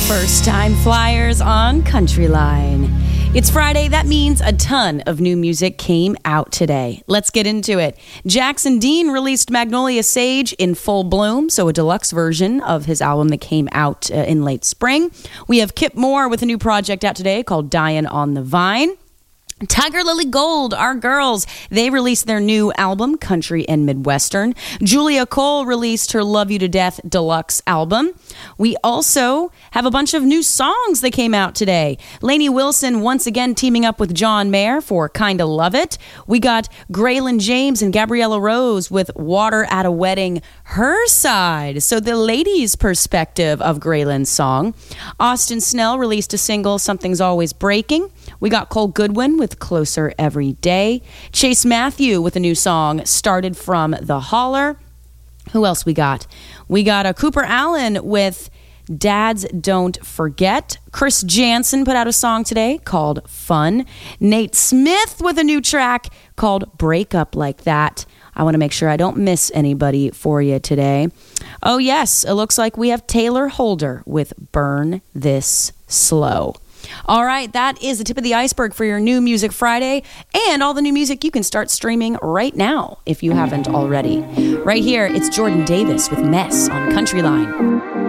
First time flyers on Countryline. It's Friday. That means a ton of new music came out today. Let's get into it. Jackson Dean released Magnolia Sage in full bloom, so a deluxe version of his album that came out in late spring. We have Kip Moore with a new project out today called Dyin' on the Vine. Tiger Lily Gold, our girls, they released their new album, Country and Midwestern. Julia Cole released her Love You to Death deluxe album. We also have a bunch of new songs that came out today. Lainey Wilson once again teaming up with John Mayer for Kinda Love It. We got Graylin James and Gabriella Rose with Water at a Wedding, her side. So the ladies' perspective of Graylin's song. Austin Snell released a single, Something's Always Breaking. We got Cole Goodwin with Closer Every Day. Chase Matthew with a new song, Started from the Holler. Who else we got? We got a Cooper Allen with Dads Don't Forget. Chris Jansen put out a song today called Fun. Nate Smith with a new track called Break Up Like That. I want to make sure I don't miss anybody for you today. Oh yes, it looks like we have Taylor Holder with Burn This Slow. All right, that is the tip of the iceberg for your New Music Friday and all the new music you can start streaming right now if you haven't already. Right here, it's Jordan Davis with Mess on Countryline.